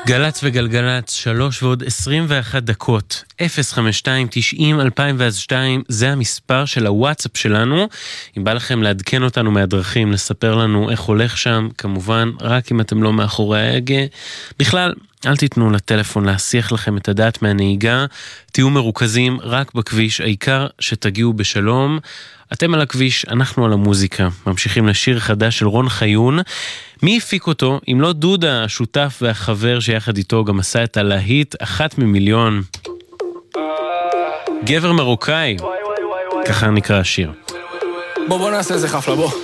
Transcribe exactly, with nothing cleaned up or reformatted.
גלץ וגלגלץ, שלוש ועוד עשרים ואחת דקות, אפס חמש שתיים תשעים אלפיים ושתיים, זה המספר של הוואטסאפ שלנו. אם בא לכם לעדכן אותנו מהדרכים, לספר לנו איך הולך שם, כמובן, רק אם אתם לא מאחורי ההגה. בכלל, אל תיתנו לטלפון להסיח לכם את הדעת מהנהיגה, תהיו מרוכזים רק בכביש, העיקר שתגיעו בשלום. אתם על הכביש, אנחנו על המוזיקה. ממשיכים לשיר חדש של רון חיון. מי הפיק אותו? אם לא דודה, השותף והחבר שיחד איתו גם עשה את הלהיט אחת ממיליון. גבר מרוקאי. ככה נקרא השיר. בוא בוא נעשה איזה חפלה, בוא.